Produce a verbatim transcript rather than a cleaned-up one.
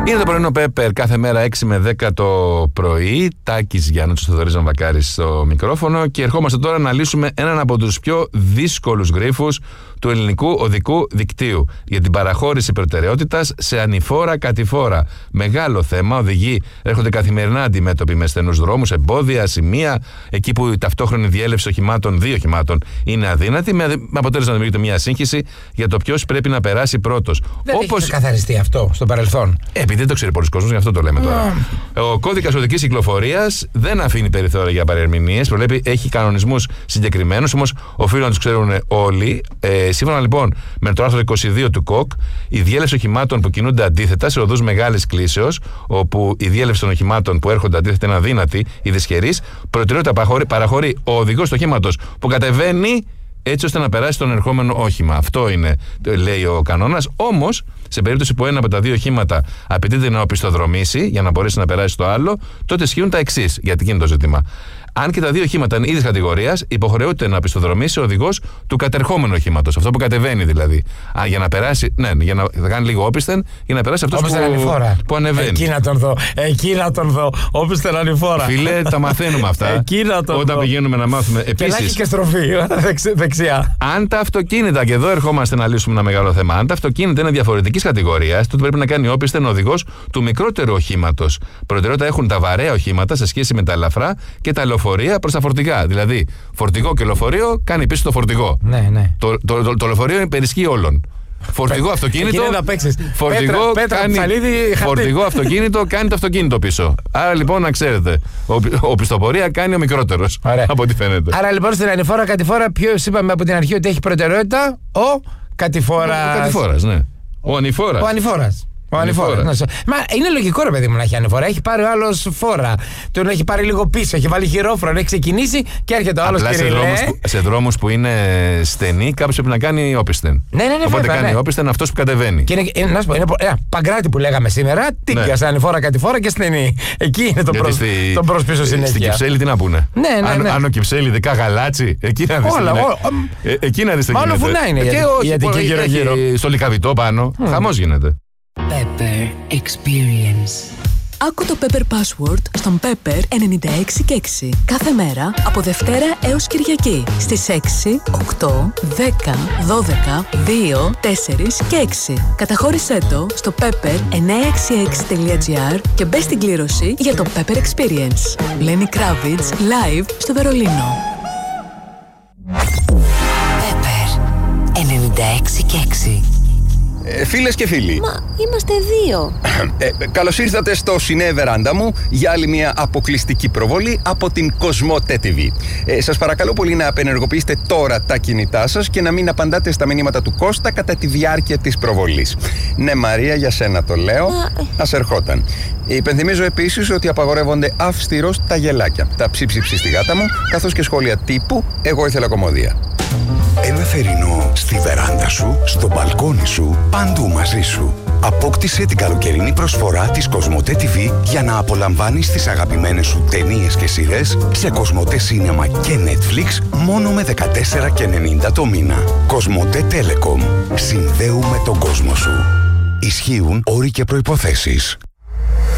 Είναι το πρωινό Πέπερ κάθε μέρα έξι με δέκα το πρωί. Τάκης Γιάννης, Θοδωρής Βακάρης στο μικρόφωνο. Και ερχόμαστε τώρα να λύσουμε έναν από τους πιο δύσκολους γρίφους του ελληνικού οδικού δικτύου για την παραχώρηση προτεραιότητας σε ανηφόρα κατηφόρα. Μεγάλο θέμα. Οδηγοί έρχονται καθημερινά αντιμέτωποι με στενούς δρόμους, εμπόδια, σημεία, εκεί που η ταυτόχρονη διέλευση οχημάτων, δύο οχημάτων, είναι αδύνατη, με αποτέλεσμα να δημιουργείται μια σύγχυση για το ποιος πρέπει να περάσει πρώτος. Δεν Όπως... έχει καθαριστεί αυτό στο παρελθόν. Ε, επειδή δεν το ξέρει πολλοί κόσμος, γι' αυτό το λέμε τώρα. Mm. Ο κώδικας οδικής κυκλοφορίας δεν αφήνει περιθώρια για παρερμηνίες. Προβλέπει, έχει κανονισμούς συγκεκριμένους, όμως οφείλουν να τους ξέρουν όλοι. Ε, σύμφωνα λοιπόν με το άρθρο είκοσι δύο του ΚΟΚ, η διέλευση οχημάτων που κινούνται αντίθετα σε οδούς μεγάλης κλίσεως, όπου η διέλευση των οχημάτων που έρχονται αντίθετα είναι αδύνατη ή δυσχερής, προτεραιότητα παραχωρεί ο οδηγός του οχήματος που κατεβαίνει, έτσι ώστε να περάσει τον ερχόμενο όχημα. Αυτό είναι, λέει ο κανόνας. Όμως, σε περίπτωση που ένα από τα δύο οχήματα απαιτείται να οπισθοδρομήσει για να μπορέσει να περάσει το άλλο, τότε ισχύουν τα εξής, γιατί γίνει το ζήτημα. Αν και τα δύο οχήματα είναι ίδιας κατηγορίας, υποχρεούται να οπισθοδρομήσει ο οδηγός του κατερχόμενου οχήματος. Αυτό που κατεβαίνει δηλαδή. Α, για να περάσει, ναι, για να θα κάνει λίγο όπισθεν, για να περάσει αυτός που, που ανεβαίνει. Εκεί να τον δω. Εκεί να τον δω. Όπισθεν ανηφόρα. Φίλε, τα μαθαίνουμε αυτά. Εκεί να τον Όταν δω. πηγαίνουμε να μάθουμε. Επίσης, και να έχει και στροφή δεξιά. Αν τα αυτοκίνητα, και εδώ ερχόμαστε να λύσουμε ένα μεγάλο θέμα, αν τα αυτοκίνητα είναι διαφορετικής κατηγορίας, τότε πρέπει να κάνει όπισθεν ο οδηγός του μικρότερου οχήματος. Προτεραιότητα έχουν τα βαρέα οχήματα σε σχέση με τα ελαφρά και τα λεωφορεία προς τα φορτηγά. Δηλαδή, φορτηγό και λεωφορείο κάνει πίσω το φορτηγό. Ναι, ναι. Το, το, το, το λεωφορείο υπερισχύει όλων. Φορτηγό αυτοκίνητο. Φορτηγό, πέτρα, πέτρα, κάνει, ψαλίδι, φορτηγό αυτοκίνητο κάνει το αυτοκίνητο πίσω. Άρα λοιπόν να ξέρετε, ο, ο πιστοπορία κάνει ο μικρότερος. Από ό,τι φαίνεται. Άρα λοιπόν στην ανηφόρα κατηφόρα, ποιος είπαμε από την αρχή ότι έχει προτεραιότητα? Ο κατηφόρας. Ο κατηφόρας, ναι. Ο ανηφόρας. Ο ανηφόρας. Ο ανηφόρα. Μα είναι λογικό ρε παιδί μου να έχει ανηφόρα. Έχει πάρει ο άλλος φόρα. Τον έχει πάρει λίγο πίσω. Έχει βάλει χειρόφρονο. Έχει ξεκινήσει και έρχεται ο άλλος και σε δρόμους, που, σε δρόμους που είναι στενοί, κάποιος πρέπει να κάνει όπισθεν. Ναι, ναι, ναι. Οπότε βέβαια, κάνει ναι. όπισθεν αυτός που κατεβαίνει. Και είναι, είναι, να σου πω, είναι ένα παγκράτη που λέγαμε σήμερα. Τίκια ναι. σε ανηφόρα, κατηφόρα και στενή. Εκεί είναι το προς, στη, προς πίσω συνέχεια. Στην Κυψέλη τι να πούνε. Ναι, ναι, αν, ναι. αν ο Κυψέλη ειδικά γαλάτσι, εκεί να δεις. Όλα, όλα. Ε, εκεί να δεις τι γίνεται. Μάλλον βουνά είναι η Αττική γύρω-γύρω. Στο Λυκαβητό πάνω. Χαμός γίνεται. Pepper Experience. Άκου το Pepper Password στον Pepper ενενήντα έξι και έξι. Κάθε μέρα από Δευτέρα έως Κυριακή στις έξι, οκτώ, δέκα, δώδεκα, δύο, τέσσερα και έξι. Καταχώρησέ το στο pepper εννιακόσια εξήντα έξι τελεία gr και μπες στην κλήρωση για το Pepper Experience. Lenny Kravitz live στο Βερολίνο. Pepper ενενήντα έξι και έξι. Ε, φίλες και φίλοι. Μα είμαστε δύο. Ε, καλώς ήρθατε στο Σινέ Βεράντα μου για άλλη μια αποκλειστική προβολή από την Κοσμοτέ τι βι. Ε, σας παρακαλώ πολύ να απενεργοποιήσετε τώρα τα κινητά σας και να μην απαντάτε στα μηνύματα του Κώστα κατά τη διάρκεια της προβολής. Ναι, Μαρία, για σένα το λέω. Μα... Ας ερχόταν. Υπενθυμίζω επίσης ότι απαγορεύονται αυστηρώς τα γελάκια, τα ψιψιψι στη γάτα μου, καθώς και σχόλια τύπου «Εγώ ήθελα κομμωδία». Ένα θερινό στη βεράντα σου, στο μπαλκόνι σου, παντού μαζί σου. Απόκτησε την καλοκαιρινή προσφορά της Κοσμοτέ τι βι για να απολαμβάνεις τις αγαπημένες σου ταινίες και σειρές σε Κοσμοτέ Σίνεμα και Netflix μόνο με δεκατέσσερα και ενενήντα το μήνα. Κοσμοτέ Telecom. Συνδέουμε τον κόσμο σου. Ισχύουν όροι και προϋποθέσεις.